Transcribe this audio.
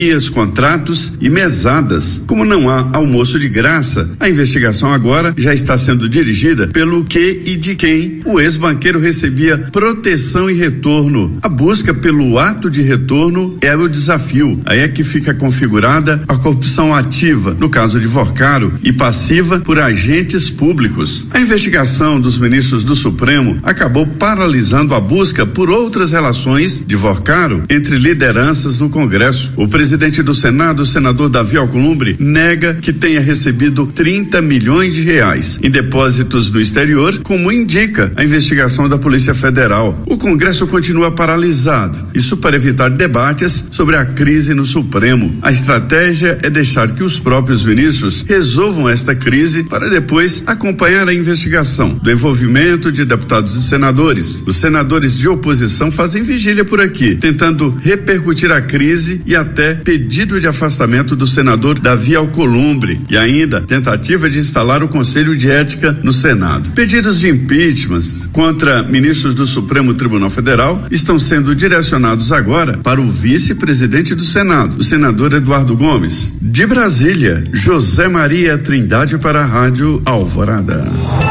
contratos e mesadas. Como não há almoço de graça, a investigação agora já está sendo dirigida pelo que e de quem o ex-banqueiro recebia proteção e retorno. A busca pelo ato de retorno é o desafio. Aí é que fica configurada a corrupção ativa, no caso de Vorcaro, e passiva por agentes públicos. A investigação dos ministros do Supremo acabou paralisando a busca por outras relações de Vorcaro entre lideranças no Congresso. O presidente do Senado, o senador Davi Alcolumbre, nega que tenha recebido 30 milhões de reais em depósitos no exterior, como indica a investigação da Polícia Federal. O Congresso continua paralisado, isso para evitar debates sobre a crise no Supremo. A estratégia é deixar que os próprios ministros resolvam esta crise para depois acompanhar a investigação do envolvimento de deputados e senadores. Os senadores de oposição fazem vigília por aqui, tentando repercutir a crise e até pedido de afastamento do senador Davi Alcolumbre e ainda tentativa de instalar o Conselho de Ética no Senado. Pedidos de impeachment contra ministros do Supremo Tribunal Federal estão sendo direcionados agora para o vice-presidente do Senado, o senador Eduardo Gomes. De Brasília, José Maria Trindade para a Rádio Alvorada.